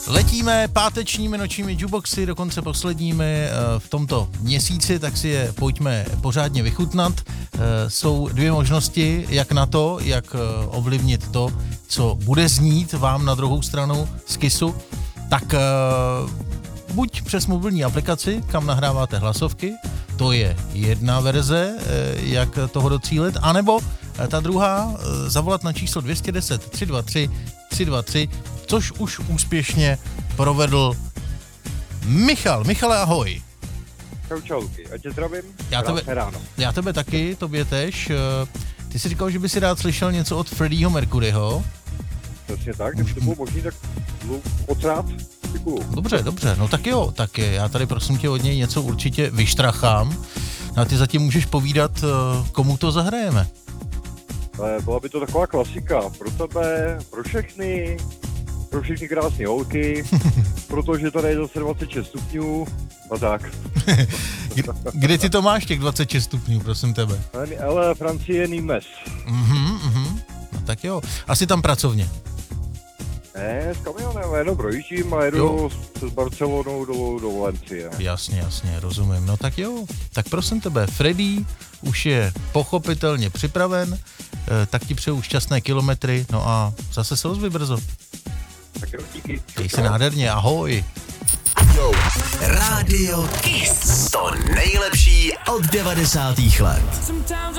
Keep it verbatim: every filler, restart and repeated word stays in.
Letíme pátečními nočními jukeboxy, dokonce posledními v tomto měsíci, tak si je pojďme pořádně vychutnat. Jsou dvě možnosti, jak na to, jak ovlivnit to, co bude znít vám na druhou stranu z Kissu. Tak buď přes mobilní aplikaci, kam nahráváte hlasovky, to je jedna verze, jak toho docílit, anebo ta druhá, zavolat na číslo dvě jedna nula tři dva tři tři dva tři, což už úspěšně provedl Michal. Michale, ahoj. Čau, čauky. A tě zdravím. Já tebe, ráno. já tebe taky, tobě tež. Ty jsi říkal, že by si rád slyšel něco od Freddieho Mercuryho. Přesně tak, když to bylo možný, tak moc rád. Děkuju. Dobře, dobře, no tak jo, tak já tady prosím tě od něj něco určitě vyštrachám. A ty zatím můžeš povídat, komu to zahrajeme. Byla by to taková klasika pro tebe, pro všechny, pro všechny krásné holky, protože tady je zase dvacet šest stupňů a tak. Kde ty to máš, těch dvacet šest stupňů, prosím tebe? Ale Francie Nimes. Mhm, mhm, no tak jo. Asi tam pracovně. Ne, s kamionem, jenom projíždím a jedu jo. S Barcelonou do, do Valencie. Jasně, jasně, rozumím. No tak jo, tak prosím tebe, Freddie už je pochopitelně připraven, eh, tak ti přeju šťastné kilometry, no a zase se ozvi brzo. Tak jo, díky. Dej se nádherně, ahoj. Yo. Rádio Kiss. To nejlepší od devadesátých let.